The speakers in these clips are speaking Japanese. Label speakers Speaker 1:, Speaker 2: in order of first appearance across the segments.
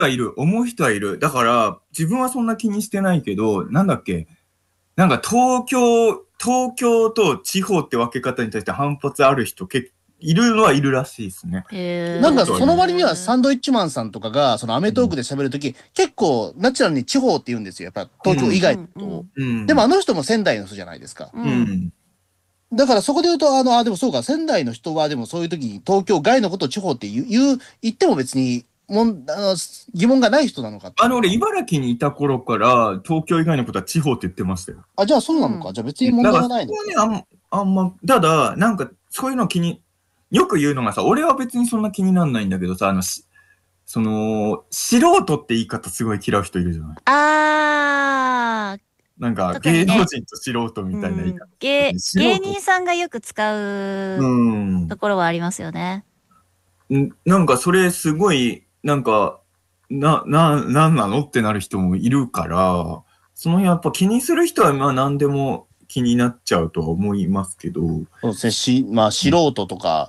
Speaker 1: はいる、思う人はいる。だから、自分はそんな気にしてないけど、なんだっけ、なんか東京と地方って分け方に対して反発ある人いるのはいるらしいですね。
Speaker 2: なんかその割にはサンドイッチマンさんとかが、そのアメトークで喋るとき、結構ナチュラルに地方って言うんですよ。やっぱ東京以外と。でもあの人も仙台の人じゃないですか。だからそこで言うと、でもそうか、仙台の人はでもそういう時に東京外のことを地方って言っても別に、疑問がない人なのかって。
Speaker 1: 俺、茨城にいた頃から、東京以外のことは地方って言ってましたよ。
Speaker 2: あ、じゃあそうなのか。じゃあ別に問題がないのか。
Speaker 1: だからそこはね、あんま、ただ、なんか、そういうのよく言うのがさ、俺は別にそんな気になんないんだけどさ、素人って言い方すごい嫌う人いるじゃない。なんか、芸能人と素人みたいな言い方。
Speaker 3: 芸人さんがよく使うところはありますよね。
Speaker 1: なんか、それすごい、なんか、なんなのってなる人もいるから、その辺やっぱ気にする人はまあ何でも気になっちゃうとは思いますけど。
Speaker 2: そうですね、まあ素人とか、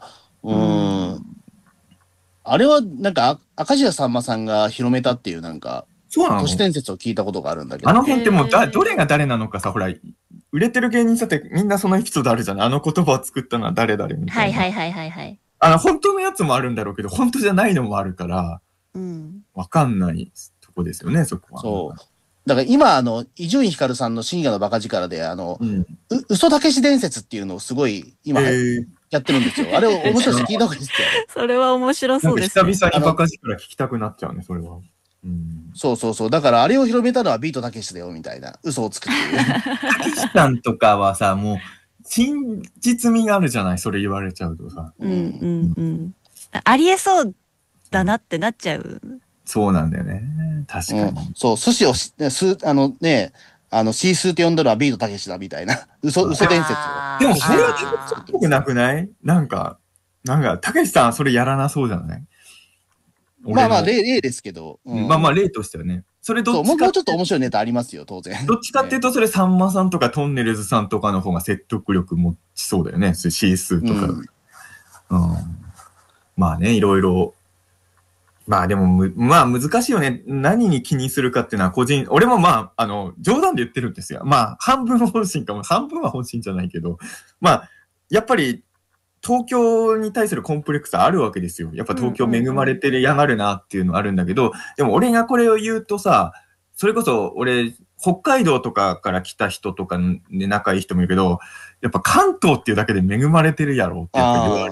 Speaker 2: あれはなんか明石家さんまさんが広めたっていうなんか、都市伝説を聞いたことがあるんだけど。
Speaker 1: あの辺ってもうどれが誰なのかさ、ほら、売れてる芸人さんってみんなそのエピソードあるじゃない。あの言葉を作ったのは誰々みたいな。
Speaker 3: はい。
Speaker 1: 本当のやつもあるんだろうけど、本当じゃないのもあるから、わかんないとこですよね、そこは。
Speaker 2: そう。だから今、伊集院光さんの深夜のバカ力で、嘘たけし伝説っていうのをすごい、今、やってるんですよ。あれ面白いし聞いた方がいいですよ。
Speaker 3: それは面白そうです
Speaker 1: ね。久々にバカ力聞きたくなっちゃうね、それは。
Speaker 2: そう。だからあれを広めたのはビートたけしだよ、みたいな。嘘をつくっていう。
Speaker 1: たけしさんとかはさ、もう、真実味があるじゃない、それ言われちゃうとさ。
Speaker 3: ありえそうだなってなっちゃう。
Speaker 1: そうなんだよね。確かに。
Speaker 2: そう、寿司をシースーって呼んだのはビートたけしだみたいな。嘘伝説を。
Speaker 1: でもそれはたけしっぽくなくない？なんか、たけしさんはそれやらなそうじゃない？
Speaker 2: まあ、例ですけど。
Speaker 1: まあ、例としてはね。それ
Speaker 2: どっちか。もうちょっと面白いネタありますよ、当然。
Speaker 1: どっちかっていうと、それさんまさんとかトンネルズさんとかの方が説得力持ちそうだよね。シースーとか。まあね、いろいろ。まあでも、まあ難しいよね。何に気にするかっていうのは俺もまあ、冗談で言ってるんですよ。まあ、半分本心かも、半分は本心じゃないけど、まあ、やっぱり、東京に対するコンプレックスあるわけですよ。やっぱ東京恵まれてるやがるなっていうのあるんだけど、でも俺がこれを言うとさ、それこそ俺、北海道とかから来た人とかで仲いい人もいるけど、やっぱ関東っていうだけで恵まれてるやろってやっぱ言われる。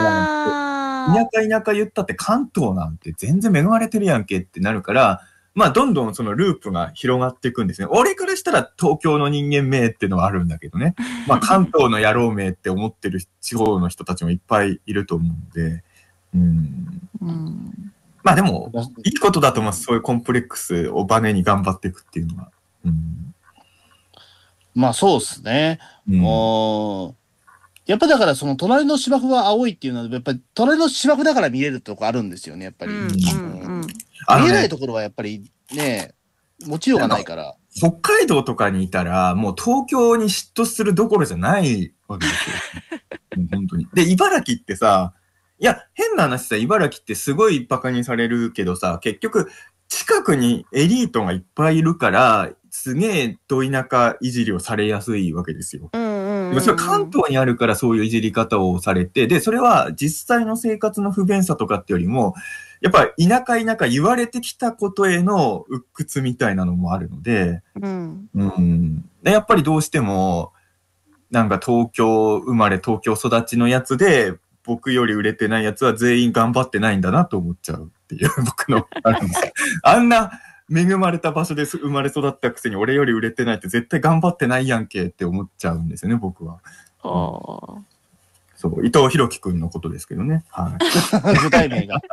Speaker 1: 田舎言ったって関東なんて全然恵まれてるやんけってなるから、まあどんどんそのループが広がっていくんですね。俺からしたら東京の人間名っていうのはあるんだけどね。まあ関東の野郎名って思ってる地方の人たちもいっぱいいると思うんで。まあでも、いいことだと思います。そういうコンプレックスをバネに頑張っていくっていうのは。
Speaker 2: まあそうですね。やっぱだからその隣の芝生は青いっていうのはやっぱり隣の芝生だから見れるとこあるんですよね、やっぱり。見えないところはやっぱりね、持ちようがないから。
Speaker 1: 北海道とかにいたらもう東京に嫉妬するどころじゃないわけですよ。本当に。で、茨城ってさ、いや、変な話さ、茨城ってすごいバカにされるけどさ、結局近くにエリートがいっぱいいるから、すげえど田舎いじりをされやすいわけですよ。それ関東にあるからそういういじり方をされて、で、それは実際の生活の不便さとかってよりも、やっぱ田舎言われてきたことへの鬱屈みたいなのもあるので、でやっぱりどうしても、なんか東京生まれ東京育ちのやつで、僕より売れてないやつは全員頑張ってないんだなと思っちゃうっていう僕のあるんですよ。あんな恵まれた場所で生まれ育ったくせに俺より売れてないって絶対頑張ってないやんけって思っちゃうんですよね、僕は。そう、伊藤博樹くんのことですけどね。はい。
Speaker 2: 具体名が。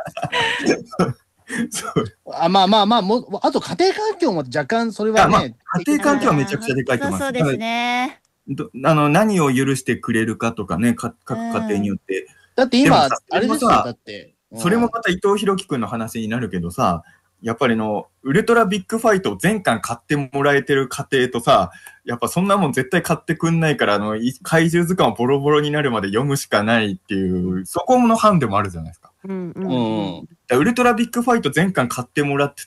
Speaker 2: まあ、あと家庭環境も若干それはね。
Speaker 1: 家庭環境はめちゃくちゃでかいと思います。
Speaker 3: そうですね。
Speaker 1: 何を許してくれるかとかね、各家庭によって。
Speaker 2: だって今、あれですよ、だって。
Speaker 1: それもまた伊藤博樹くんの話になるけどさ、やっぱりウルトラビッグファイトを全巻買ってもらえてる家庭とさ、やっぱそんなもん絶対買ってくんないから、怪獣図鑑をボロボロになるまで読むしかないっていう、そこのハンデもあるじゃないですか。
Speaker 3: うん。
Speaker 1: ウルトラビッグファイト全巻買ってもらって